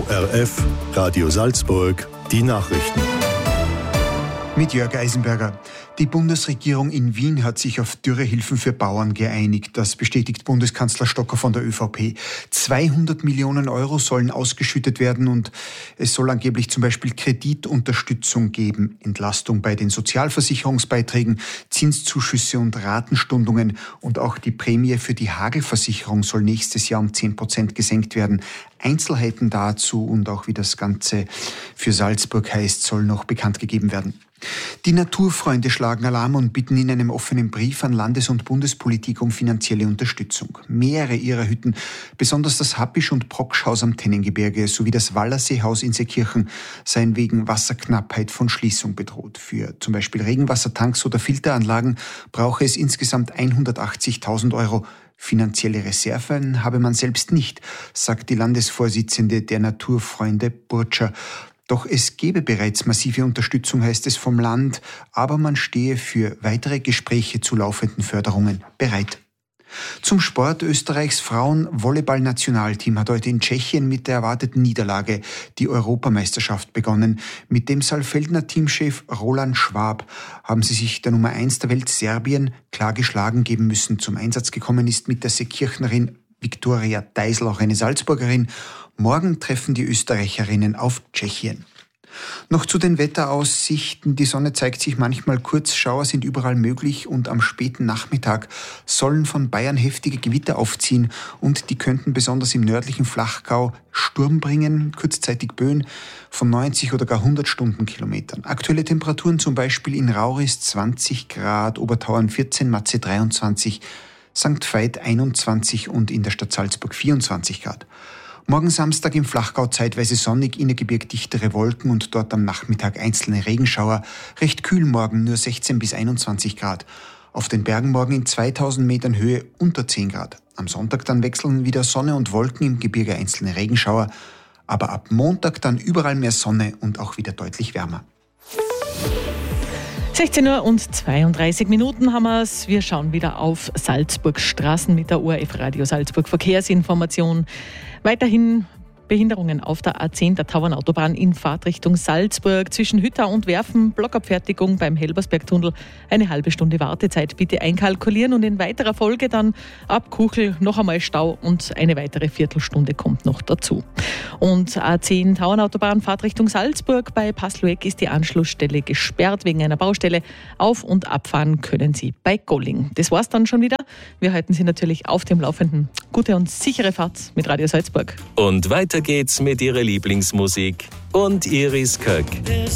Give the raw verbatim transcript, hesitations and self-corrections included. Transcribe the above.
O R F, Radio Salzburg, die Nachrichten. Mit Jörg Eisenberger. Die Bundesregierung in Wien hat sich auf Dürrehilfen für Bauern geeinigt. Das bestätigt Bundeskanzler Stocker von der ÖVP. zweihundert Millionen Euro sollen ausgeschüttet werden und es soll angeblich zum Beispiel Kreditunterstützung geben, Entlastung bei den Sozialversicherungsbeiträgen, Zinszuschüsse und Ratenstundungen und auch die Prämie für die Hagelversicherung soll nächstes Jahr um zehn Prozent gesenkt werden. Einzelheiten dazu und auch wie das Ganze für Salzburg heißt, soll noch bekannt gegeben werden. Die Naturfreunde schlagen Alarm und bitten in einem offenen Brief an Landes- und Bundespolitik um finanzielle Unterstützung. Mehrere ihrer Hütten, besonders das Happisch- und Prokschhaus am Tennengebirge sowie das Wallerseehaus in Seekirchen, seien wegen Wasserknappheit von Schließung bedroht. Für zum Beispiel Regenwassertanks oder Filteranlagen brauche es insgesamt hundertachtzigtausend Euro. Finanzielle Reserven habe man selbst nicht, sagt die Landesvorsitzende der Naturfreunde Burtscher. Doch es gebe bereits massive Unterstützung, heißt es vom Land, aber man stehe für weitere Gespräche zu laufenden Förderungen bereit. Zum Sport. Österreichs Frauen-Volleyball-Nationalteam hat heute in Tschechien mit der erwarteten Niederlage die Europameisterschaft begonnen. Mit dem Saalfeldner Teamchef Roland Schwab haben sie sich der Nummer eins der Welt Serbien klar geschlagen geben müssen. Zum Einsatz gekommen ist mit der Seekirchnerin Viktoria Deisel, auch eine Salzburgerin. Morgen treffen die Österreicherinnen auf Tschechien. Noch zu den Wetteraussichten. Die Sonne zeigt sich manchmal kurz, Schauer sind überall möglich und am späten Nachmittag sollen von Bayern heftige Gewitter aufziehen und die könnten besonders im nördlichen Flachgau Sturm bringen, kurzzeitig Böen von neunzig oder gar hundert Stundenkilometern. Aktuelle Temperaturen zum Beispiel in Rauris zwanzig Grad, Obertauern vierzehn, Matze dreiundzwanzig, Sankt Veit einundzwanzig und in der Stadt Salzburg vierundzwanzig Grad. Morgen Samstag im Flachgau zeitweise sonnig, Innergebirg dichtere Wolken und dort am Nachmittag einzelne Regenschauer. Recht kühl morgen, nur sechzehn bis einundzwanzig Grad. Auf den Bergen morgen in zweitausend Metern Höhe unter zehn Grad. Am Sonntag dann wechseln wieder Sonne und Wolken, im Gebirge einzelne Regenschauer. Aber ab Montag dann überall mehr Sonne und auch wieder deutlich wärmer. sechzehn Uhr und zweiunddreißig Minuten haben wir es. Wir schauen wieder auf Salzburgs Straßen mit der O R F Radio Salzburg Verkehrsinformation. Weiterhin Behinderungen auf der A zehn, der Tauernautobahn in Fahrtrichtung Salzburg. Zwischen Hütta und Werfen, Blockabfertigung beim Helbersbergtunnel. Eine halbe Stunde Wartezeit bitte einkalkulieren und in weiterer Folge dann ab Kuchel noch einmal Stau und eine weitere Viertelstunde kommt noch dazu. Und A zehn Tauernautobahn Fahrtrichtung Salzburg bei Passlueck ist die Anschlussstelle gesperrt wegen einer Baustelle. Auf- und abfahren können Sie bei Golling. Das war's dann schon wieder. Wir halten Sie natürlich auf dem Laufenden. Gute und sichere Fahrt mit Radio Salzburg. Und weiter geht's mit Ihrer Lieblingsmusik und Iris Köck.